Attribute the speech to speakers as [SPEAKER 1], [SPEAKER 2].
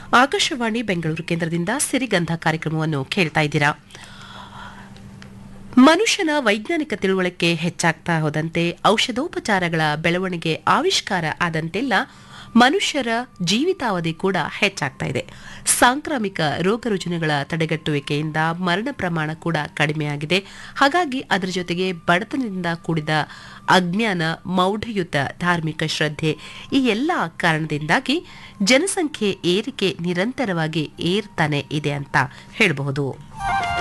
[SPEAKER 1] ಆಕಾಶವಾಣಿ ಬೆಂಗಳೂರು ಕೇಂದ್ರದಿಂದ ಸಿರಿಗಂಧ ಕಾರ್ಯಕ್ರಮವನ್ನು ಕೇಳ್ತಾ ಇದ್ದೀರಾ. ಮನುಷ್ಯನ ವೈಜ್ಞಾನಿಕ ತಿಳುವಳಿಕೆ ಹೆಚ್ಚಾಗ್ತಾ ಹೋದಂತೆ, ಔಷಧೋಪಚಾರಗಳ ಬೆಳವಣಿಗೆ ಆವಿಷ್ಕಾರ ಆದಂತೆಲ್ಲ ಮನುಷ್ಯರ ಜೀವಿತಾವಧಿ ಕೂಡ ಹೆಚ್ಚಾಗ್ತಾ ಇದೆ. ಸಾಂಕ್ರಾಮಿಕ ರೋಗ ರುಜಿನಗಳ ತಡೆಗಟ್ಟುವಿಕೆಯಿಂದ ಮರಣ ಪ್ರಮಾಣ ಕೂಡ ಕಡಿಮೆಯಾಗಿದೆ. ಹಾಗಾಗಿ ಅದರ ಜೊತೆಗೆ ಬಡತನದಿಂದ ಕೂಡಿದ ಅಜ್ಞಾನ, ಮೌಢ್ಯಯುತ ಧಾರ್ಮಿಕ ಶ್ರದ್ಧೆ, ಈ ಎಲ್ಲ ಕಾರಣದಿಂದಾಗಿ ಜನಸಂಖ್ಯೆ ಏರಿಕೆ ನಿರಂತರವಾಗಿ ಏರ್ತಾನೆ ಇದೆ ಅಂತ ಹೇಳಬಹುದು.